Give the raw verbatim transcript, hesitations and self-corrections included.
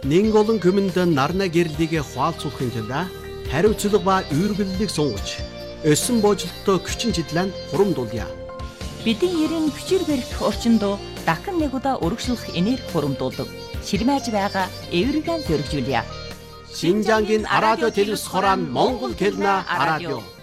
Нэг олон хүмүнд нарна гэрлийг хуалцуулахын тулд хариуцлага ба үүргэллийг сунгаж, өссөн боожлолтоо хүчин чиглэн хурамдуулъя. Бидний ерийн хүчээр барих орчинд дахин нэг удаа өргөжлөх энерги хурамдуулдаг. Ширмэж байгаа эвэргэн зөргижүүлье. Шинжангийн радио телевиз хорон Монгол хэлнэ радио.